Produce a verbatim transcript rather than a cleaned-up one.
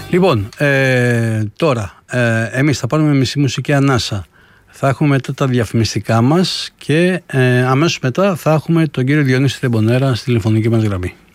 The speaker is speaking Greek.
Λοιπόν, ε, τώρα ε, εμείς θα πάρουμε μισή μουσική ανάσα. Θα έχουμε μετά τα διαφημιστικά μας και ε, αμέσως μετά θα έχουμε τον κύριο Διονύση Θεμπονέρα στη τηλεφωνική μας γραμμή.